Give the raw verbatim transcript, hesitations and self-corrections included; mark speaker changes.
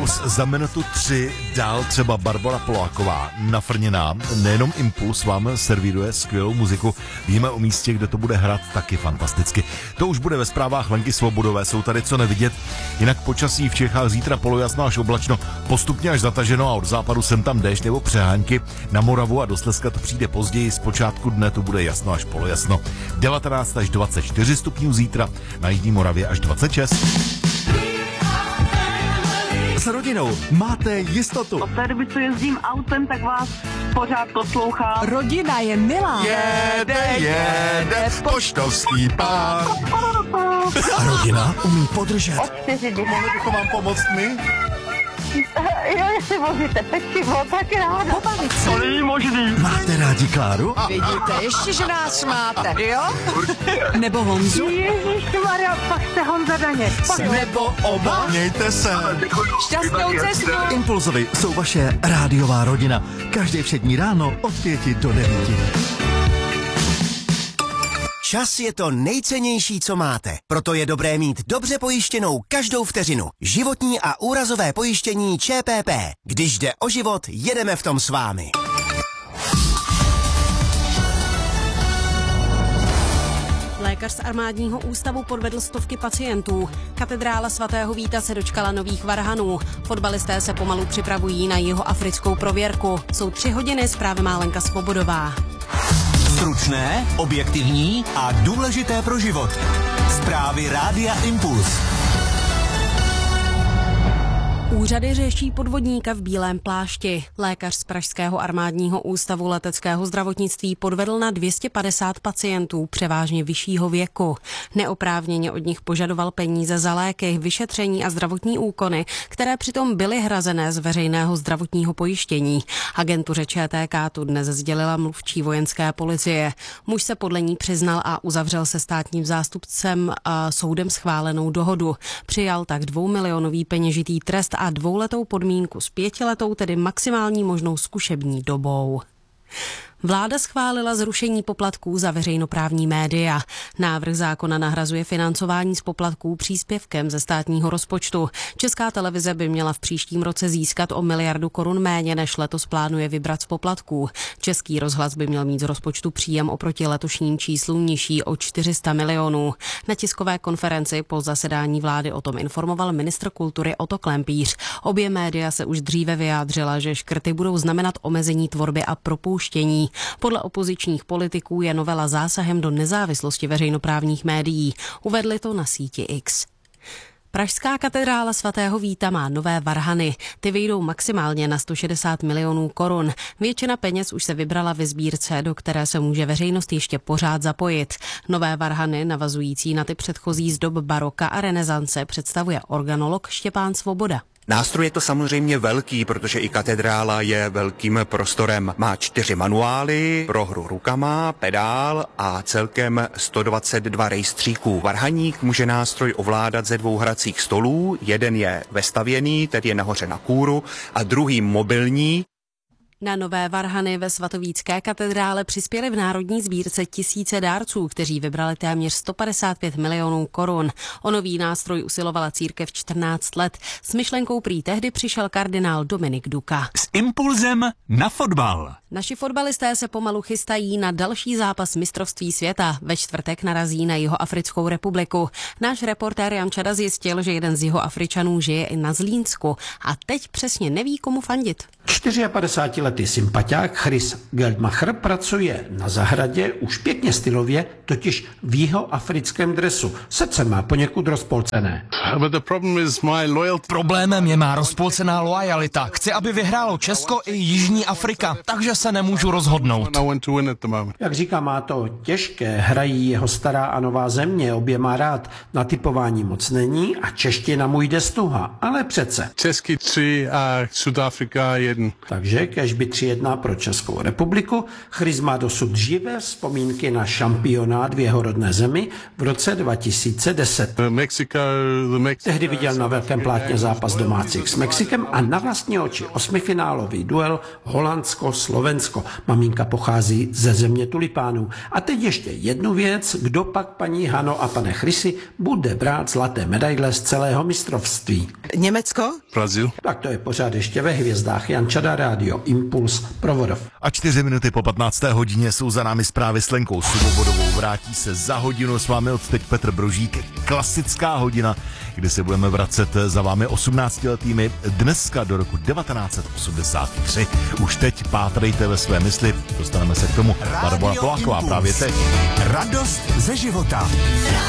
Speaker 1: Impuls za minutu tři dál třeba Barbora Poláková nafrněná. Nejenom Impuls vám servíruje skvělou muziku. Víme o místě, kde to bude hrát taky fantasticky. To už bude ve zprávách Lenky Svobodové, jsou tady co nevidět. Jinak počasí v Čechách zítra polojasno až oblačno, postupně až zataženo a od západu sem tam déšť nebo přehánky. Na Moravu a do Slezska to přijde později, z počátku dne to bude jasno až polojasno. devatenáct až dvacet čtyři stupňů zítra, na jižní Moravě až dvacet šest.
Speaker 2: S rodinou máte jistotu.
Speaker 3: Od té doby, co jezdím autem, tak vás pořád poslouchám.
Speaker 4: Rodina je milá.
Speaker 1: Jede, jede, poštovský pár.
Speaker 2: A rodina umí podržet.
Speaker 3: Od čtyři dny.
Speaker 1: Mohli bychom vám pomoct my?
Speaker 3: Jo, jestli vozíte pečivo, tak ráda.
Speaker 4: Pobavit se.
Speaker 3: To není možný.
Speaker 2: Máte rádi Kláru?
Speaker 4: Vidíte, ještě, že nás máte, jo? Nebo Honzu?
Speaker 3: Ježišmarja, pak jste Honza Daně.
Speaker 4: Nebo oba?
Speaker 1: Mějte se.
Speaker 4: Šťastnou cestu.
Speaker 2: Impulzovi jsou vaše rádiová rodina. Každé všední ráno od pěti do devíti.
Speaker 5: Čas je to nejcennější, co máte. Proto je dobré mít dobře pojištěnou každou vteřinu. Životní a úrazové pojištění ČPP. Když jde o život, jedeme v tom s vámi.
Speaker 6: Lékař z armádního ústavu podvedl stovky pacientů. Katedrála svatého Víta se dočkala nových varhanů. Fotbalisté se pomalu připravují na jihoafrickou prověrku. Jsou tři hodiny, zprávy má Lenka Svobodová.
Speaker 5: Stručné, objektivní a důležité pro život. Zprávy Rádia Impuls.
Speaker 6: Úřady řeší podvodníka v bílém plášti. Lékař z pražského armádního ústavu leteckého zdravotnictví podvedl na dvě stě padesát pacientů, převážně vyššího věku. Neoprávněně od nich požadoval peníze za léky, vyšetření a zdravotní úkony, které přitom byly hrazené z veřejného zdravotního pojištění. Agentuře ČTK tu dnes sdělila mluvčí vojenské policie. Muž se podle ní přiznal a uzavřel se státním zástupcem a soudem schválenou dohodu. Přijal tak dvoumilionový peněžitý trest a dvouletou podmínku s pětiletou, tedy maximální možnou zkušební dobou. Vláda schválila zrušení poplatků za veřejnoprávní média. Návrh zákona nahrazuje financování z poplatků příspěvkem ze státního rozpočtu. Česká televize by měla v příštím roce získat o miliardu korun méně, než letos plánuje vybrat z poplatků. Český rozhlas by měl mít z rozpočtu příjem oproti letošním číslům nižší o čtyři sta milionů. Na tiskové konferenci po zasedání vlády o tom informoval ministr kultury Otto Klempíř. Obě média se už dříve vyjádřila, že škrty budou znamenat omezení tvorby a propouštění. Podle opozičních politiků je novela zásahem do nezávislosti veřejnoprávních médií. Uvedli to na síti X. Pražská katedrála svatého Víta má nové varhany. Ty vyjdou maximálně na sto šedesát milionů korun. Většina peněz už se vybrala ve sbírce, do které se může veřejnost ještě pořád zapojit. Nové varhany, navazující na ty předchozí z dob baroka a renesance, představuje organolog Štěpán Svoboda.
Speaker 7: Nástroj je to samozřejmě velký, protože i katedrála je velkým prostorem. Má čtyři manuály pro hru rukama, pedál a celkem sto dvacet dva rejstříků. Varhaník může nástroj ovládat ze dvou hracích stolů. Jeden je vestavěný, tedy je nahoře na kůru, a druhý mobilní.
Speaker 6: Na nové varhany ve svatovícké katedrále přispěli v národní sbírce tisíce dárců, kteří vybrali téměř sto padesát pět milionů korun. O nový nástroj usilovala církev čtrnáct let. S myšlenkou prý tehdy přišel kardinál Dominik Duka.
Speaker 8: S impulzem na fotbal.
Speaker 6: Naši fotbalisté se pomalu chystají na další zápas mistrovství světa. Ve čtvrtek narazí na Jihoafrickou republiku. Náš reportér Jan Čada zjistil, že jeden z Jihoafričanů žije i na Zlínsku a teď přesně neví, komu fandit.
Speaker 9: padesátčtyřletý sympatiák Chris Geldmacher pracuje na zahradě už pěkně stylově, totiž v jihoafrickém dresu. Srdce má poněkud rozpolcené.
Speaker 10: Problémem je má rozpolcená loajalita. Chci, aby vyhrálo Česko i Jižní Afrika, takže se nemůžu rozhodnout.
Speaker 9: Jak říká, má to těžké, hrají jeho stará a nová země, obě má rád. Na typování moc není a čeština mu jde stuha, ale přece.
Speaker 11: Český tři a Sudafrika je jeden.
Speaker 9: Takže kež by tři jedna pro Českou republiku. Chris má dosud živé vzpomínky na šampionát v jeho rodné zemi v roce dva tisíce deset.
Speaker 11: Mexico, Mexico,
Speaker 9: Tehdy viděl na velkém plátně zápas domácích s Mexikem a na vlastní oči osmifinálový duel Holandsko-Slovensko. Maminka pochází ze země tulipánů. A teď ještě jednu věc, kdo pak, paní Hano a pane Chrisi, bude brát zlaté medaile z celého mistrovství.
Speaker 4: Německo?
Speaker 11: Brazil.
Speaker 9: Tak to je pořád ještě ve hvězdách. Jan Čada, Rádio Impuls, Provodov.
Speaker 1: A čtyři minuty po patnácté hodině jsou za námi zprávy s Lenkou Svobodovou. Vrátí se za hodinu s vámi odteď Petr Brožík. Klasická hodina, kde se budeme vracet za vámi osmnáctiletými dneska do roku devatenáct osmdesát tři. Už teď pátrejte ve své mysli, dostaneme se k tomu. Barbora Poláková právě teď.
Speaker 2: Radost ze života.